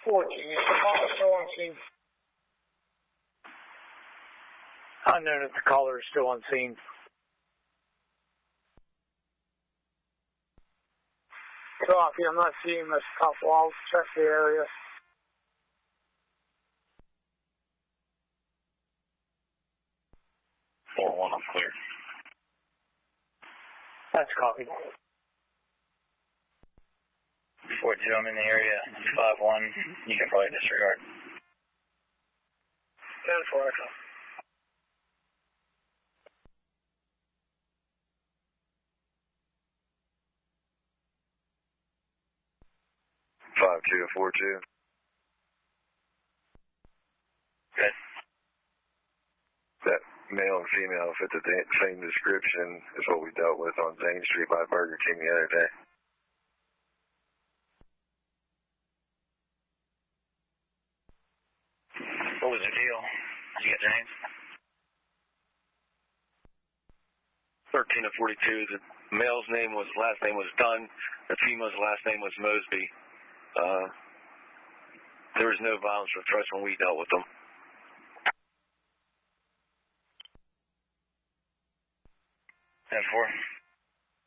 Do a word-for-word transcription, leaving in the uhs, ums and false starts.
fourteen, is the caller still on scene? Unknown if the caller is still on scene. Copy, I'm not seeing this top wall. Check the area. four one, I'm clear. That's copy. four two, I'm in the area. five one, you can probably disregard. ten four, echo. five two four two. Good. That male and female fit the same description as what we dealt with on Zane Street by Burger King the other day. What was the deal? Did you get their names? thirteen to forty-two, the male's name was, last name was Dunn. The female's last name was Mosby. Uh, there was no violence or threats when we dealt with them. ten four.